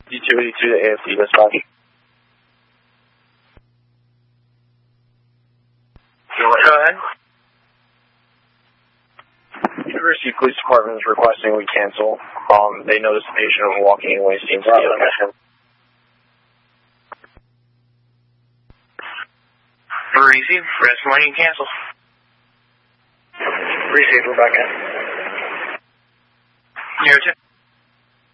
D282 to AFC dispatch. Go ahead. University Police Department is requesting we cancel. They noticed the patient was walking away, seems to be okay. Receive. Rest morning cancel. Receive, Rebecca. You're